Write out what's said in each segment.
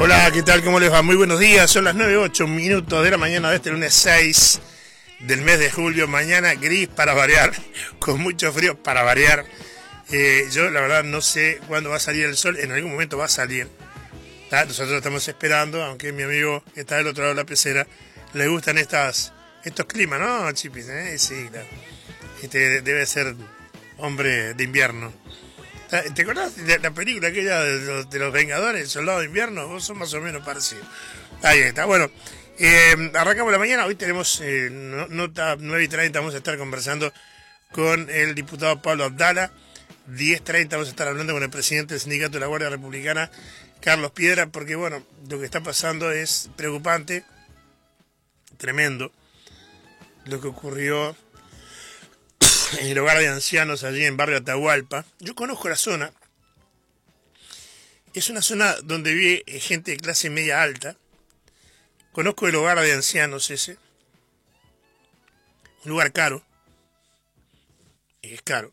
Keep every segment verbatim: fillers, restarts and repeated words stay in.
Hola, ¿qué tal? ¿Cómo les va? Muy buenos días. Son las nueve ocho minutos de la mañana de este lunes seis del mes de julio. Mañana gris para variar, con mucho frío para variar. Eh, yo la verdad no sé cuándo va a salir el sol. En algún momento va a salir. ¿Tá? Nosotros estamos esperando, aunque mi amigo que está del otro lado de la pecera le gustan estas, estos climas, ¿no, Chipis? ¿Eh? Sí, claro. Este debe ser hombre de invierno. ¿Te acordás de la película aquella de los, de los Vengadores, el Soldado de Invierno? Vos sos más o menos parecido. Ahí está. Bueno, eh, arrancamos la mañana. Hoy tenemos eh, nota nueve y treinta. Vamos a estar conversando con el diputado Pablo Abdala. diez treinta vamos a estar hablando con el presidente del Sindicato de la Guardia Republicana, Carlos Piedra, porque bueno, lo que está pasando es preocupante, tremendo. Lo que ocurrió en el hogar de ancianos allí en barrio Atahualpa. Yo conozco la zona. Es una zona donde vive gente de clase media alta. Conozco el hogar de ancianos ese. Un lugar caro. Es caro.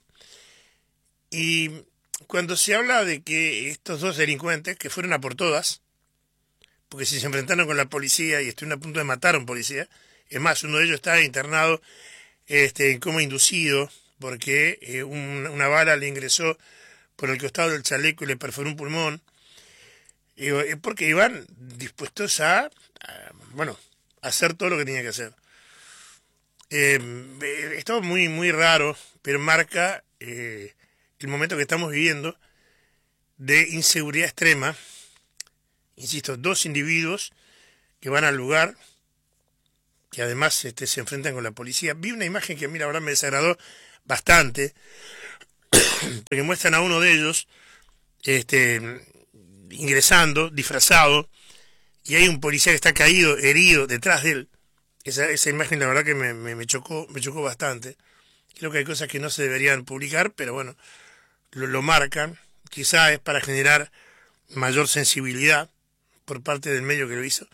Y cuando se habla de que estos dos delincuentes, que fueron a por todas, porque si se enfrentaron con la policía y estuvieron a punto de matar a un policía, es más, uno de ellos está internado Este, en coma inducido, porque eh, un, una bala le ingresó por el costado del chaleco y le perforó un pulmón, eh, porque iban dispuestos a, a, bueno, a hacer todo lo que tenía que hacer. Eh, esto es muy, muy raro, pero marca eh, el momento que estamos viviendo de inseguridad extrema. Insisto, dos individuos que van al lugar, que además este, se enfrentan con la policía. Vi una imagen que a mí la verdad me desagradó bastante, porque muestran a uno de ellos este, ingresando, disfrazado, y hay un policía que está caído, herido, detrás de él. Esa, esa imagen la verdad que me, me, me chocó, me chocó bastante. Creo que hay cosas que no se deberían publicar, pero bueno, lo, lo marcan. Quizá es para generar mayor sensibilidad por parte del medio que lo hizo.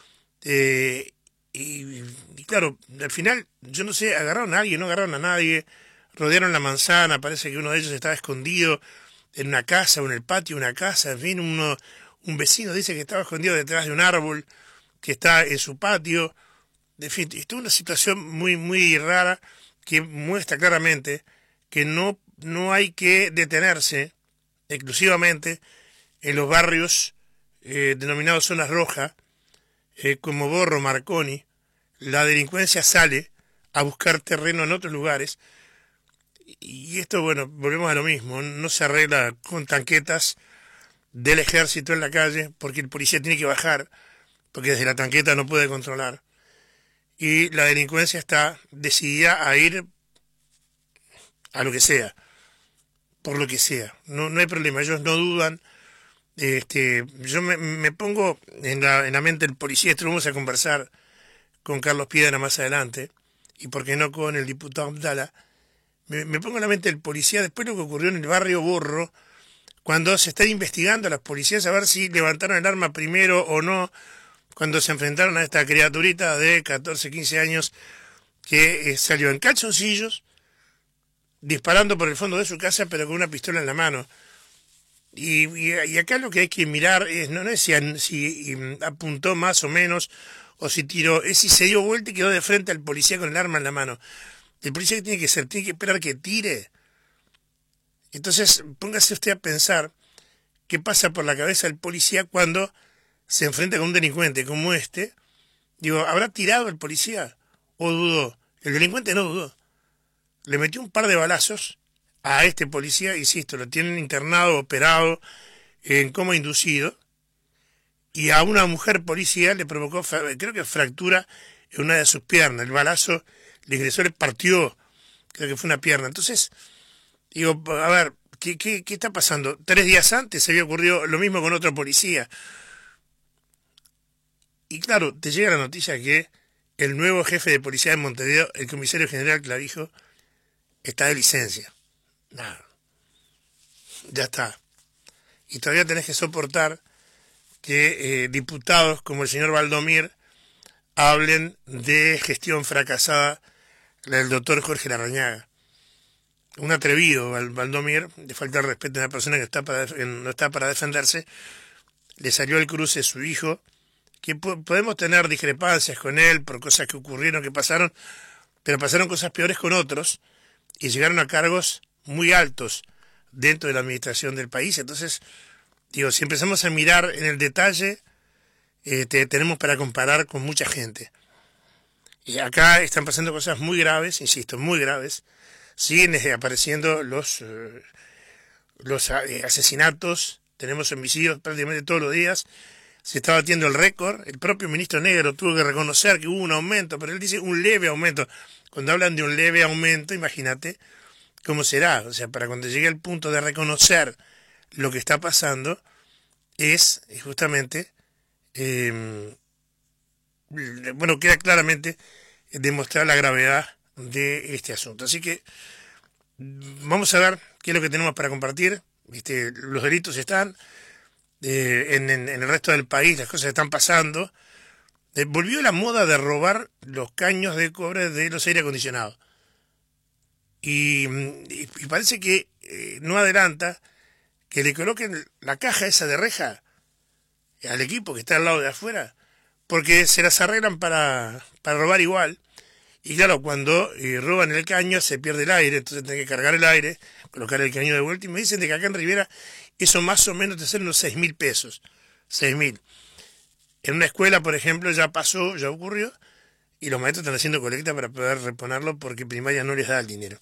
Eh, Y, y claro, al final, yo no sé, agarraron a alguien, no agarraron a nadie, rodearon la manzana, parece que uno de ellos estaba escondido en una casa o en el patio de una casa, en fin, uno, un vecino dice que estaba escondido detrás de un árbol que está en su patio, en fin, esto es una situación muy, muy rara que muestra claramente que no, no hay que detenerse exclusivamente en los barrios eh, denominados zonas rojas, Eh, como Borro, Marconi. La delincuencia sale a buscar terreno en otros lugares, y esto, bueno, volvemos a lo mismo, no se arregla con tanquetas del ejército en la calle, porque el policía tiene que bajar, porque desde la tanqueta no puede controlar, y la delincuencia está decidida a ir a lo que sea, por lo que sea, no, no hay problema, ellos no dudan. Este, yo me, me pongo en la, en la mente del policía. Esto lo vamos a conversar con Carlos Piedra más adelante, y por qué no con el diputado Abdala. Me, me pongo en la mente del policía después de lo que ocurrió en el barrio Borro, cuando se está investigando a las policías a ver si levantaron el arma primero o no, cuando se enfrentaron a esta criaturita de catorce, quince años que eh, salió en calzoncillos, disparando por el fondo de su casa, pero con una pistola en la mano. Y, y, y acá lo que hay que mirar es no, no es si, si apuntó más o menos, o si tiró, es si se dio vuelta y quedó de frente al policía con el arma en la mano. El policía que tiene que ser, tiene que esperar que tire. Entonces, póngase usted a pensar qué pasa por la cabeza del policía cuando se enfrenta con un delincuente como este. Digo, ¿habrá tirado el policía o dudó? El delincuente no dudó. Le metió un par de balazos a este policía, insisto, lo tienen internado, operado, en coma inducido, y a una mujer policía le provocó, creo que fractura en una de sus piernas. El balazo le ingresó, le partió, creo que fue una pierna. Entonces, digo, a ver, ¿qué, qué, qué está pasando? Tres días antes se había ocurrido lo mismo con otro policía. Y claro, te llega la noticia que el nuevo jefe de policía de Montevideo, el comisario general Clavijo, está de licencia. Nada, ya está. Y todavía tenés que soportar que eh, diputados como el señor Valdomir hablen de gestión fracasada del doctor Jorge Larrañaga. Un atrevido, Valdomir, de falta de respeto a una persona que está para, no está para defenderse, le salió al cruce su hijo, que po podemos tener discrepancias con él por cosas que ocurrieron, que pasaron, pero pasaron cosas peores con otros y llegaron a cargos muy altos dentro de la administración del país. Entonces, digo, si empezamos a mirar en el detalle, eh, te, tenemos para comparar con mucha gente. Y acá están pasando cosas muy graves, insisto, muy graves. Siguen eh, apareciendo los, eh, los eh, asesinatos, tenemos homicidios prácticamente todos los días. Se está batiendo el récord. El propio ministro Negro tuvo que reconocer que hubo un aumento, pero él dice un leve aumento. Cuando hablan de un leve aumento, imagínate cómo será. O sea, para cuando llegue el punto de reconocer lo que está pasando, es justamente, eh, bueno, queda claramente demostrar la gravedad de este asunto. Así que vamos a ver qué es lo que tenemos para compartir. Este, los delitos están... Eh, en, en, en el resto del país las cosas están pasando. Eh, volvió la moda de robar los caños de cobre de los aire acondicionados. Y, y, y parece que eh, no adelanta que le coloquen la caja esa de reja al equipo que está al lado de afuera, porque se las arreglan para, para robar igual. Y claro, cuando eh, roban el caño se pierde el aire, entonces tienen que cargar el aire, colocar el caño de vuelta. Y me dicen de que acá en Rivera eso más o menos te sale unos seis mil pesos. seis mil. En una escuela, por ejemplo, ya pasó, ya ocurrió, y los maestros están haciendo colecta para poder reponerlo porque primaria no les da el dinero.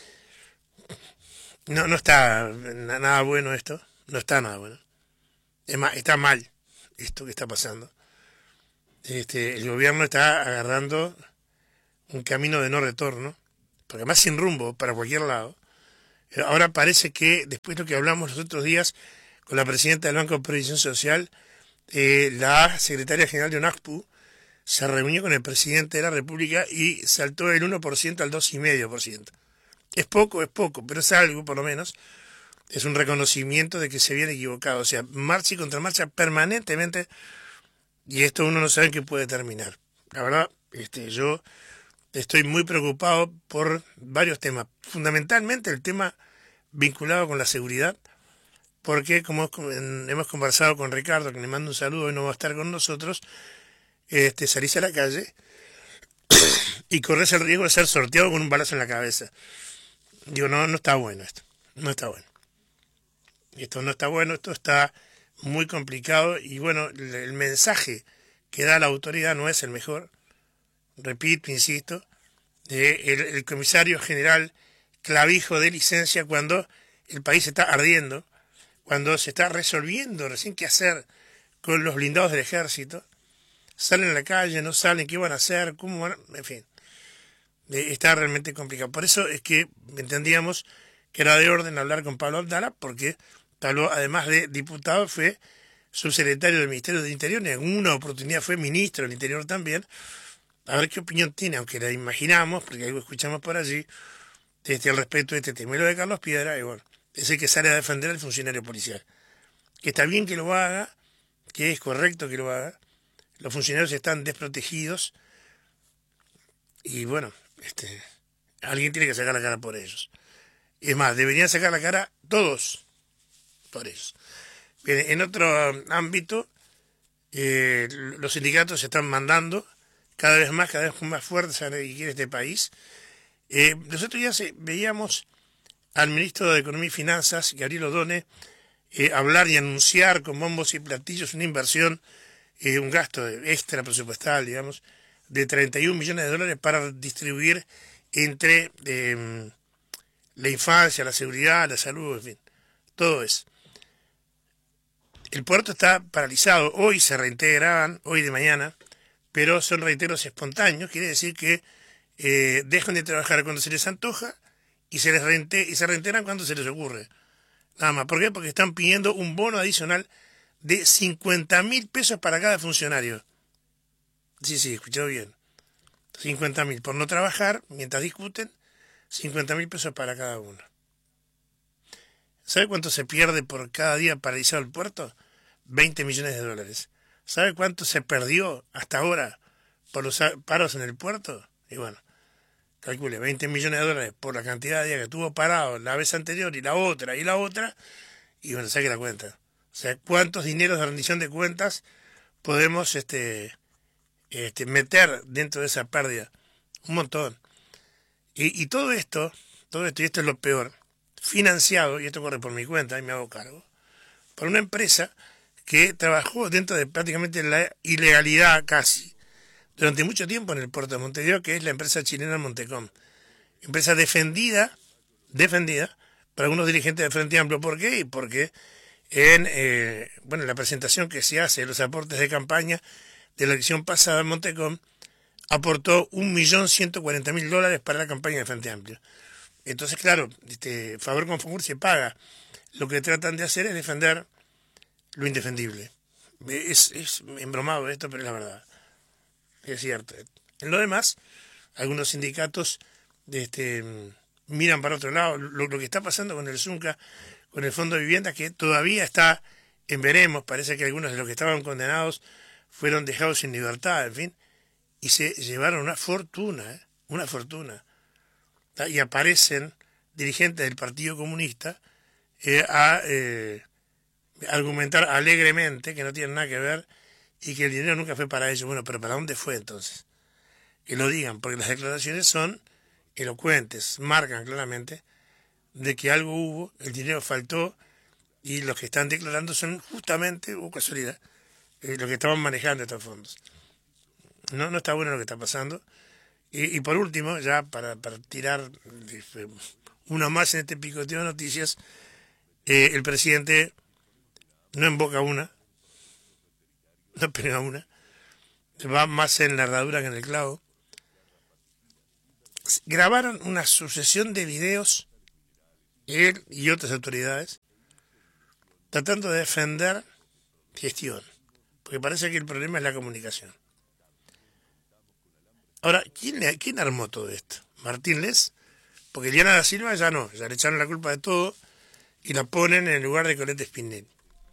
No, no está nada bueno esto, no está nada bueno. Es más, está mal esto que está pasando. Este, el gobierno está agarrando un camino de no retorno, porque además sin rumbo para cualquier lado. Ahora parece que, después de lo que hablamos los otros días con la presidenta del Banco de Previsión Social, eh, la secretaria general de UNACPU se reunió con el presidente de la República y saltó del uno por ciento al dos coma cinco por ciento. Es poco, es poco, pero es algo por lo menos. Es un reconocimiento de que se habían equivocado. O sea, marcha y contramarcha permanentemente, y esto uno no sabe en qué puede terminar. La verdad, este, yo estoy muy preocupado por varios temas, fundamentalmente el tema vinculado con la seguridad, porque como hemos conversado con Ricardo, que le mando un saludo, hoy no va a estar con nosotros, este, salís a la calle y corres el riesgo de ser sorteado con un balazo en la cabeza. Digo, no, no está bueno esto, no está bueno. Esto no está bueno, esto está muy complicado y bueno, el mensaje que da la autoridad no es el mejor. Repito, insisto, eh, el, el comisario general Clavijo de licencia cuando el país está ardiendo, cuando se está resolviendo recién qué hacer con los blindados del ejército, salen a la calle, no salen, qué van a hacer, cómo van a... en fin, eh, está realmente complicado. Por eso es que entendíamos que era de orden hablar con Pablo Abdala, porque Pablo, además de diputado, fue subsecretario del Ministerio del Interior, y en alguna oportunidad fue ministro del Interior también. A ver qué opinión tiene, aunque la imaginamos, porque algo escuchamos por allí, este, al respecto de este tema. Y lo de Carlos Piedra, y bueno, es el que sale a defender al funcionario policial. Que está bien que lo haga, que es correcto que lo haga. Los funcionarios están desprotegidos y bueno, este, alguien tiene que sacar la cara por ellos. Es más, deberían sacar la cara todos por ellos. Bien, en otro ámbito, eh, los sindicatos se están mandando cada vez más, cada vez más fuertes a lo que quiere este país. Eh, nosotros ya se, veíamos al ministro de Economía y Finanzas, Gabriel Odone, eh, hablar y anunciar con bombos y platillos una inversión, eh, un gasto extra presupuestal, digamos, de treinta y un millones de dólares para distribuir entre eh, la infancia, la seguridad, la salud, en fin, todo eso. El puerto está paralizado, hoy se reintegraban, hoy de mañana, pero son reintegros espontáneos, quiere decir que eh, dejan de trabajar cuando se les antoja y se les reinte y se reintegran cuando se les ocurre. Nada más. ¿Por qué? Porque están pidiendo un bono adicional de cincuenta mil pesos para cada funcionario. Sí, sí, escuchado bien. cincuenta mil por no trabajar, mientras discuten, cincuenta mil pesos para cada uno. ¿Sabe cuánto se pierde por cada día paralizado el puerto? veinte millones de dólares. ¿Sabe cuánto se perdió hasta ahora por los paros en el puerto? Y bueno, calcule, veinte millones de dólares por la cantidad de días que estuvo parado la vez anterior y la otra y la otra, y bueno, saque la cuenta. sea, cuántos dineros de rendición de cuentas podemos este, este, meter dentro de esa pérdida. Un montón. Y, y todo esto, todo esto, y esto es lo peor, financiado, y esto corre por mi cuenta y me hago cargo, por una empresa que trabajó dentro de prácticamente la ilegalidad casi, durante mucho tiempo en el puerto de Montevideo, que es la empresa chilena Montecom. Empresa defendida, defendida, por algunos dirigentes del Frente Amplio. ¿Por qué? Porque en eh, bueno, la presentación que se hace de los aportes de campaña de la elección pasada, Montecom aportó un millón ciento cuarenta mil dólares para la campaña del Frente Amplio. Entonces, claro, este, favor con favor se paga. Lo que tratan de hacer es defender lo indefendible. Es, es embromado esto, pero es la verdad. Es cierto. En lo demás, algunos sindicatos este, miran para otro lado. Lo, lo que está pasando con el Zunca, con el Fondo de Vivienda, que todavía está en veremos. Parece que algunos de los que estaban condenados fueron dejados sin libertad, en fin. Y se llevaron una fortuna, ¿eh? Una fortuna. Y aparecen dirigentes del Partido Comunista eh, a eh, argumentar alegremente que no tienen nada que ver y que el dinero nunca fue para ellos. Bueno, pero ¿para dónde fue entonces? Que lo digan, porque las declaraciones son elocuentes, marcan claramente de que algo hubo, el dinero faltó, y los que están declarando son justamente, o casualidad, eh, los que estaban manejando estos fondos. No, no está bueno lo que está pasando. Y, y por último, ya para, para tirar este, una más en este picoteo de noticias, eh, el presidente no invoca una, no pega una, va más en la herradura que en el clavo. Grabaron una sucesión de videos, él y otras autoridades, tratando de defender gestión, porque parece que el problema es la comunicación. Ahora, ¿quién, le, ¿quién armó todo esto? ¿Martín Les? Porque Eliana da Silva ya no, ya le echaron la culpa de todo y la ponen en el lugar de Colette Spinelli.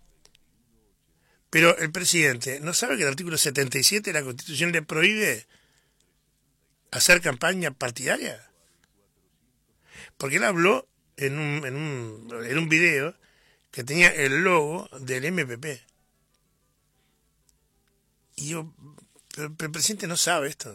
Pero el presidente no sabe que el artículo setenta y siete de la Constitución le prohíbe hacer campaña partidaria. Porque él habló en un, en un, en un video que tenía el logo del M P P. Y yo, pero, pero el presidente no sabe esto.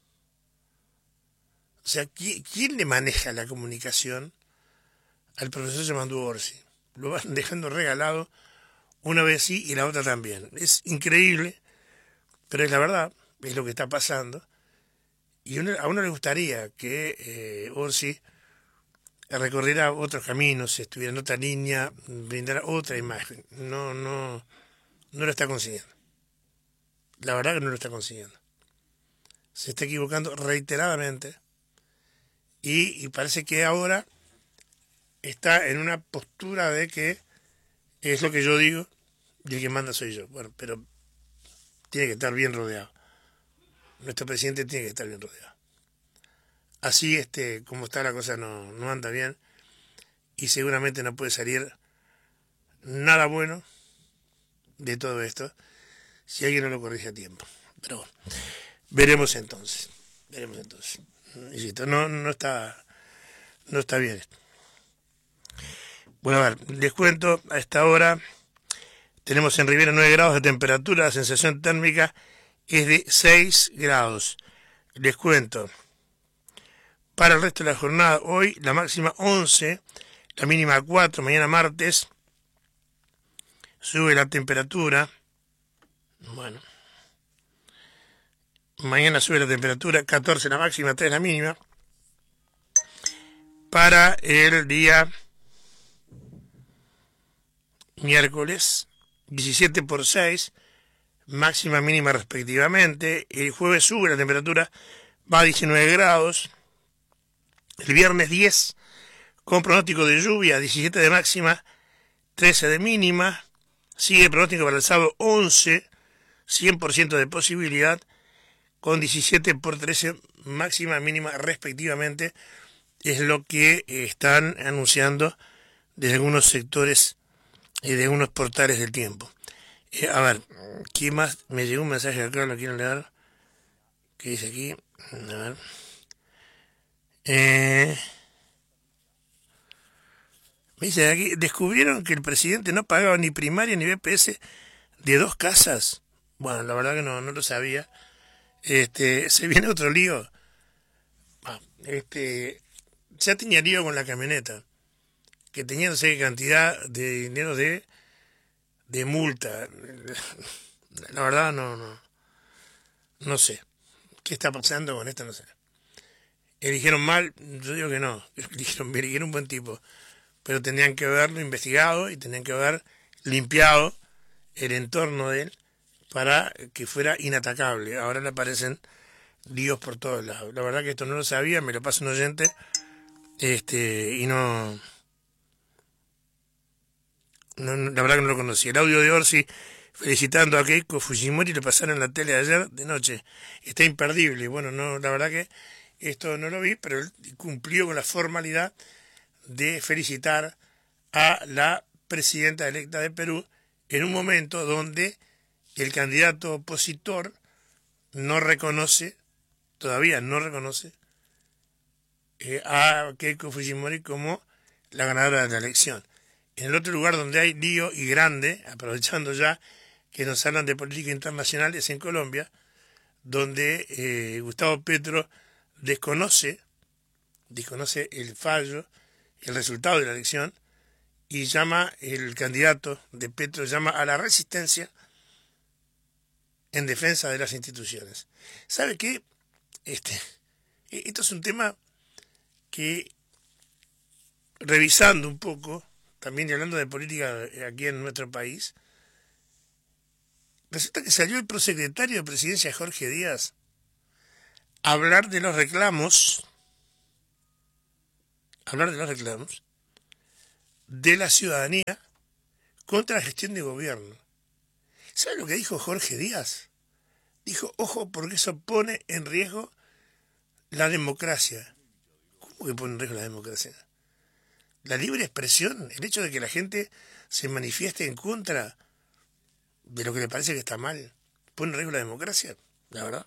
O sea, ¿quién, ¿quién le maneja la comunicación al profesor Yamandú Orsi? Lo van dejando regalado una vez sí y la otra también. Es increíble, pero es la verdad, es lo que está pasando. Y uno, a uno le gustaría que eh, Orsi recorriera otros caminos, estuviera en otra línea, brindara otra imagen. No, no, no lo está consiguiendo. La verdad que no lo está consiguiendo. Se está equivocando reiteradamente y, y parece que ahora está en una postura de que es lo que yo digo y el que manda soy yo. Bueno, pero tiene que estar bien rodeado. Nuestro presidente tiene que estar bien rodeado. Así, este, como está la cosa, no, no anda bien y seguramente no puede salir nada bueno de todo esto si alguien no lo corrige a tiempo. Pero bueno, veremos entonces. Veremos entonces. Insisto, no, no está, no está bien esto. Bueno, a ver, les cuento, a esta hora tenemos en Rivera nueve grados de temperatura, la sensación térmica es de seis grados. Les cuento, para el resto de la jornada, hoy la máxima once, la mínima cuatro, mañana martes sube la temperatura, bueno, mañana sube la temperatura, catorce la máxima, tres la mínima, para el día miércoles, diecisiete por seis, máxima mínima respectivamente. El jueves sube la temperatura, va a diecinueve grados. El viernes diez, con pronóstico de lluvia, diecisiete de máxima, trece de mínima. Sigue el pronóstico para el sábado once, cien por ciento de posibilidad, con diecisiete por trece, máxima mínima respectivamente. Es lo que están anunciando desde algunos sectores y de algunos portales del tiempo. Eh, a ver, ¿qué más? Me llegó un mensaje acá, lo quiero leer. ¿Qué dice aquí? A ver. Eh, Me dicen aquí, descubrieron que el presidente no pagaba ni primaria ni B P S de dos casas. Bueno, la verdad que no, no lo sabía. Este, se viene otro lío. Ah, este, ya tenía lío con la camioneta, que tenía no sé qué cantidad de dinero de, de multa. La verdad no, no, no sé. ¿Qué está pasando con esto? No sé. ¿Eligieron mal? Yo digo que no. Eligieron bien, eligieron un buen tipo. Pero tenían que haberlo investigado y tenían que haber limpiado el entorno de él para que fuera inatacable. Ahora le aparecen líos por todos lados. La verdad que esto no lo sabía, me lo pasa un oyente, este, y no, no, no, la verdad que no lo conocía. El audio de Orsi felicitando a Keiko Fujimori lo pasaron en la tele ayer de noche. Está imperdible. Bueno, no, la verdad que esto no lo vi, pero él cumplió con la formalidad de felicitar a la presidenta electa de Perú en un momento donde el candidato opositor no reconoce, todavía no reconoce, eh, a Keiko Fujimori como la ganadora de la elección. En el otro lugar donde hay lío y grande, aprovechando ya que nos hablan de política internacional, es en Colombia, donde eh, Gustavo Petro desconoce, desconoce el fallo, el resultado de la elección, y llama, el candidato de Petro llama a la resistencia en defensa de las instituciones. ¿Sabe qué? Este, esto es un tema que, revisando un poco, también y hablando de política aquí en nuestro país, resulta que salió el prosecretario de Presidencia, Jorge Díaz, a hablar de los reclamos, hablar de los reclamos de la ciudadanía contra la gestión de gobierno. ¿Sabe lo que dijo Jorge Díaz? Dijo, ojo, porque eso pone en riesgo la democracia. ¿Cómo que pone en riesgo la democracia? La libre expresión, el hecho de que la gente se manifieste en contra de lo que le parece que está mal, ¿pone en riesgo la democracia? La verdad.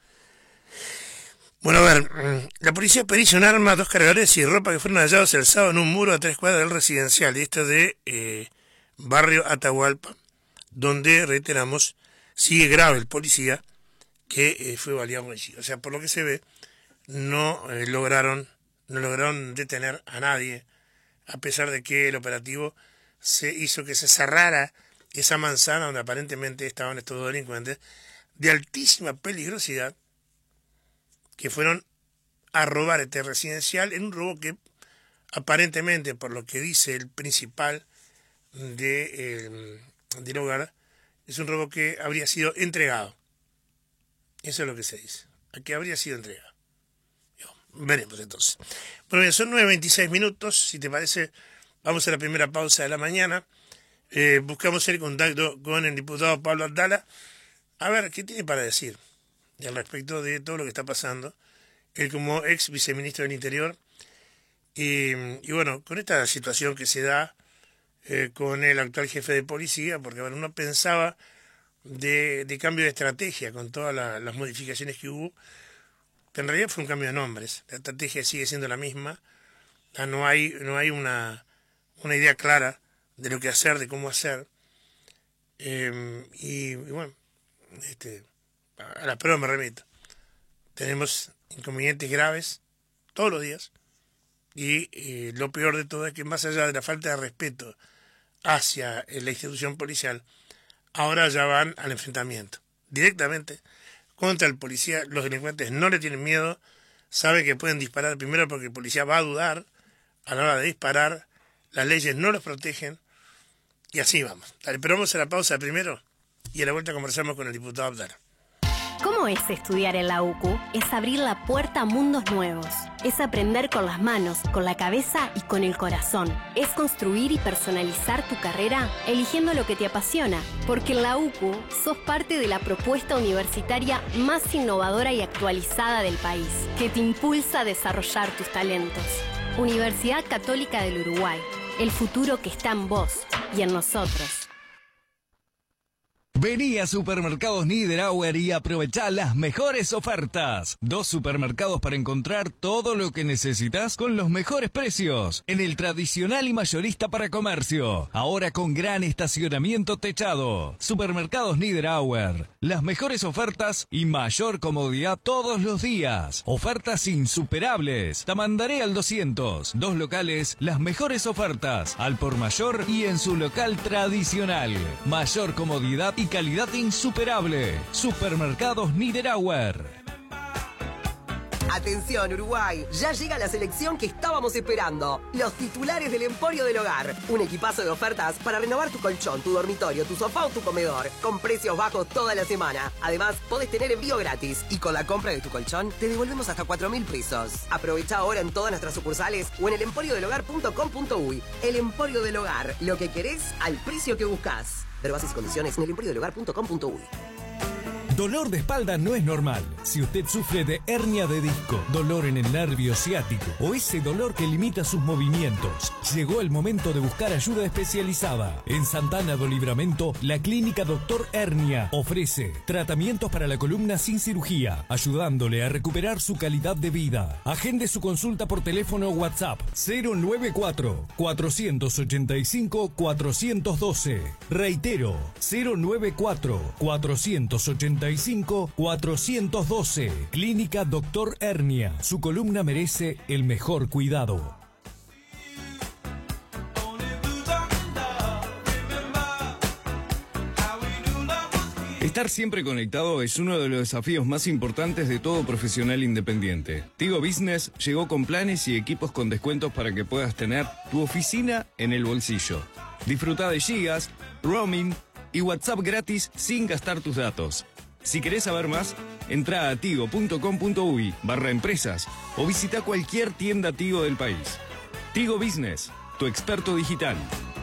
Bueno, a ver, la policía perilla un arma, dos cargadores y ropa que fueron hallados el sábado en un muro a tres cuadras del residencial, y esto de eh, barrio Atahualpa, donde, reiteramos, sigue grave el policía que eh, fue baleado allí. O sea, por lo que se ve, no eh, lograron, no lograron detener a nadie, a pesar de que el operativo se hizo que se cerrara esa manzana donde aparentemente estaban estos dos delincuentes de altísima peligrosidad, que fueron a robar este residencial en un robo que aparentemente, por lo que dice el principal de, eh, del hogar, es un robo que habría sido entregado. Eso es lo que se dice, que habría sido entregado. Veremos entonces. Bueno, bien, son nueve veintiséis minutos, si te parece, vamos a la primera pausa de la mañana. Eh, buscamos el contacto con el diputado Pablo Abdala, a ver qué tiene para decir al respecto de todo lo que está pasando, él como ex viceministro del Interior, y, y bueno, con esta situación que se da eh, con el actual jefe de policía, porque bueno, uno pensaba de, de cambio de estrategia con todas la, las modificaciones que hubo, pero en realidad fue un cambio de nombres, la estrategia sigue siendo la misma, no hay, no hay una, una idea clara de lo que hacer, de cómo hacer, eh, y, y bueno, este... a la prueba me remito. Tenemos inconvenientes graves todos los días y eh, lo peor de todo es que más allá de la falta de respeto hacia la institución policial, ahora ya van al enfrentamiento directamente contra el policía. Los delincuentes no le tienen miedo, saben que pueden disparar primero porque el policía va a dudar a la hora de disparar, las leyes no los protegen y así vamos. Dale, pero vamos a la pausa primero y a la vuelta conversamos con el diputado Abdala. ¿Cómo es estudiar en la U C U? Es abrir la puerta a mundos nuevos. Es aprender con las manos, con la cabeza y con el corazón. Es construir y personalizar tu carrera eligiendo lo que te apasiona. Porque en la U C U sos parte de la propuesta universitaria más innovadora y actualizada del país, que te impulsa a desarrollar tus talentos. Universidad Católica del Uruguay. El futuro que está en vos y en nosotros. Vení a Supermercados Niederauer y aprovechá las mejores ofertas. Dos supermercados para encontrar todo lo que necesitas con los mejores precios. En el tradicional y mayorista para comercio. Ahora con gran estacionamiento techado. Supermercados Niederauer. Las mejores ofertas y mayor comodidad todos los días. Ofertas insuperables. Tamandaré al doscientos. Dos locales, las mejores ofertas. Al por mayor y en su local tradicional. Mayor comodidad y calidad insuperable. Supermercados Niederauer. Atención Uruguay, ya llega la selección que estábamos esperando. Los titulares del Emporio del Hogar. Un equipazo de ofertas para renovar tu colchón, tu dormitorio, tu sofá o tu comedor. Con precios bajos toda la semana. Además, podés tener envío gratis. Y con la compra de tu colchón, te devolvemos hasta cuatro mil pesos. Aprovecha ahora en todas nuestras sucursales o en el emporio del hogar punto com punto uy. El Emporio del Hogar. Lo que querés al precio que buscás. Ver bases y condiciones en el emporio del hogar punto com punto uy. Dolor de espalda no es normal. Si usted sufre de hernia de disco, dolor en el nervio ciático o ese dolor que limita sus movimientos, llegó el momento de buscar ayuda especializada. En Santana do Livramento, la clínica Doctor Hernia ofrece tratamientos para la columna sin cirugía, ayudándole a recuperar su calidad de vida. Agende su consulta por teléfono o WhatsApp cero nueve cuatro, cuatro ocho cinco, cuatro uno dos. Reitero, cero nueve cuatro, cuatro ocho cinco, cuatro uno dos. Clínica Doctor Hernia. Su columna merece el mejor cuidado. Estar siempre conectado es uno de los desafíos más importantes de todo profesional independiente. Tigo Business llegó con planes y equipos con descuentos para que puedas tener tu oficina en el bolsillo. Disfruta de gigas, roaming y WhatsApp gratis sin gastar tus datos. Si querés saber más, entra a tigo punto com punto uy barra empresas o visita cualquier tienda Tigo del país. Tigo Business, tu experto digital.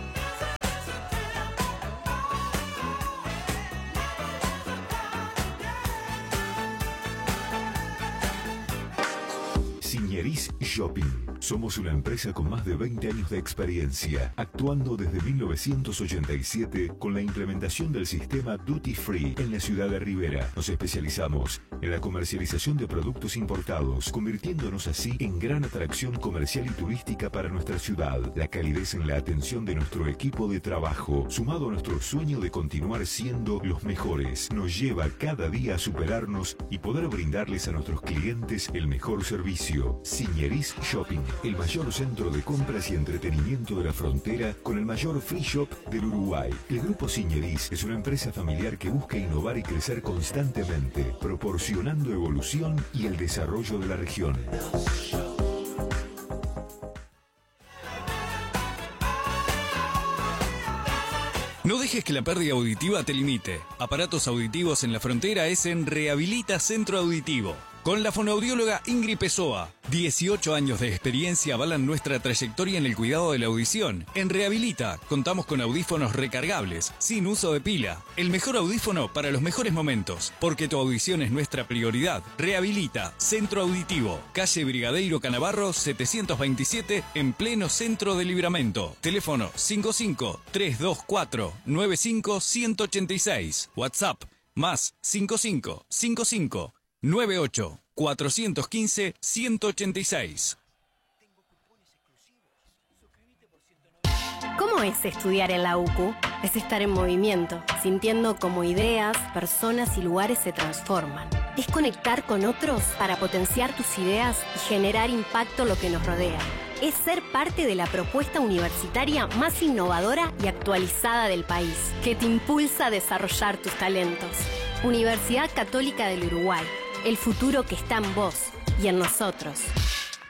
Signeris Shopping. Somos una empresa con más de veinte años de experiencia, actuando desde mil novecientos ochenta y siete con la implementación del sistema Duty Free en la ciudad de Rivera. Nos especializamos en la comercialización de productos importados, convirtiéndonos así en gran atracción comercial y turística para nuestra ciudad. La calidez en la atención de nuestro equipo de trabajo, sumado a nuestro sueño de continuar siendo los mejores, nos lleva cada día a superarnos y poder brindarles a nuestros clientes el mejor servicio. Signeris Shopping, el mayor centro de compras y entretenimiento de la frontera con el mayor free shop del Uruguay. El Grupo Signeris es una empresa familiar que busca innovar y crecer constantemente, proporcionando evolución y el desarrollo de la región. No dejes que la pérdida auditiva te limite. Aparatos auditivos en la frontera es en Rehabilita Centro Auditivo. Con la fonoaudióloga Ingrid Pessoa. dieciocho años de experiencia avalan nuestra trayectoria en el cuidado de la audición. En Rehabilita contamos con audífonos recargables, sin uso de pila. El mejor audífono para los mejores momentos, porque tu audición es nuestra prioridad. Rehabilita Centro Auditivo, calle Brigadeiro Canavarro setecientos veintisiete, en pleno centro de Livramento. Teléfono cinco cinco, tres dos cuatro, nueve cinco, uno ocho seis. WhatsApp más cinco cinco, cinco cinco, nueve ocho, cuatro uno cinco, uno ocho seis. ¿Cómo es estudiar en la U C U? Es estar en movimiento, sintiendo cómo ideas, personas y lugares se transforman. Es conectar con otros para potenciar tus ideas y generar impacto en lo que nos rodea. Es ser parte de la propuesta universitaria más innovadora y actualizada del país, que te impulsa a desarrollar tus talentos. Universidad Católica del Uruguay. El futuro que está en vos y en nosotros.